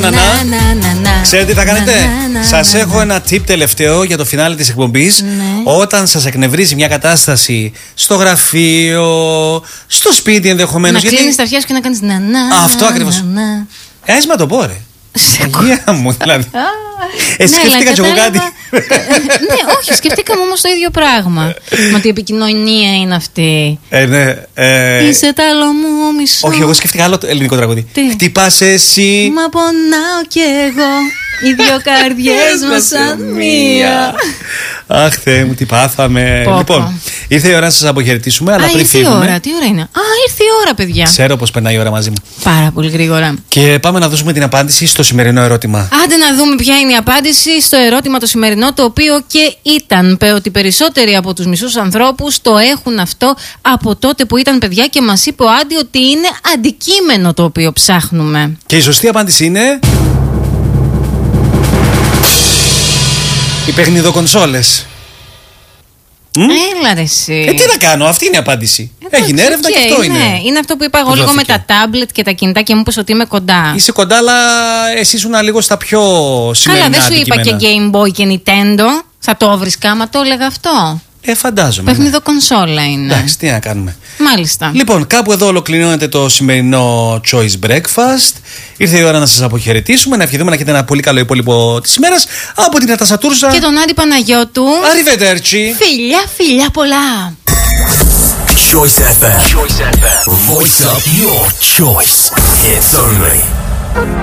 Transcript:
Ξέρετε τι θα κάνετε? Σας έχω ένα tip τελευταίο για το φινάλε της εκπομπής. Όταν σας εκνευρίζει μια κατάσταση στο γραφείο, στο σπίτι ενδεχομένως, να κλείνεις τα αυτιά σου και να κάνεις αυτό ακριβώς. Ας μα το πω ρε. Αγία μου δηλαδή. Σκέφτηκα κι εγώ κάτι. Ναι, όχι, σκεφτήκαμε όμως το ίδιο πράγμα. Μα ότι η επικοινωνία είναι αυτή. Είσαι τ' άλλο μου μισό. Όχι, εγώ σκέφτηκα άλλο ελληνικό τραγούδι. Χτυπάς εσύ. Μα πονάω κι εγώ. Οι δύο καρδιές μας σαν μία. Αχ, Θεέ μου, τι πάθαμε. Λοιπόν, ήρθε η ώρα να σας αποχαιρετήσουμε. Αλλά πριν φύγουμε. Τι ώρα είναι? Ήρθε η ώρα, παιδιά. Ξέρω πως περνάει η ώρα μαζί μου. Πάρα πολύ γρήγορα. Και πάμε να δώσουμε την απάντηση στο σημερινό ερώτημα. Άντε να δούμε ποια είναι η απάντηση στο ερώτημα το σημερινό, το οποίο και ήταν ότι περισσότεροι από τους μισούς ανθρώπους το έχουν αυτό από τότε που ήταν παιδιά, και μας είπε ο Άντι ότι είναι αντικείμενο το οποίο ψάχνουμε. Και η σωστή απάντηση είναι οι παιχνιδοκονσόλες. Έλα ρε εσύ. Τι να κάνω, αυτή είναι η απάντηση. Έγινε έρευνα και αυτό είναι. Είναι αυτό που είπα εγώ λίγο με τα τάμπλετ και τα κινητά και μου είπες ότι είμαι κοντά. Είσαι κοντά, αλλά εσύ ήσουν λίγο στα πιο σημερινά αντικείμενα. Καλά, δεν σου είπα και Game Boy και Nintendo. Θα το έβρισκα άμα το έλεγα αυτό. Φαντάζομαι. Παιχνιδοκονσόλα είναι. Εντάξει, τι να κάνουμε. Μάλιστα. Λοιπόν, κάπου εδώ ολοκληρώνεται το σημερινό Choice Breakfast. Ήρθε η ώρα να σας αποχαιρετήσουμε, να ευχηθούμε να έχετε ένα πολύ καλό υπόλοιπο της ημέρας. Από την Νατάσα Τούρζα και τον Άντι Παναγιώτου. Arrivederci. Φιλιά πολλά. Choice FM. Voice up your choice. Hits only.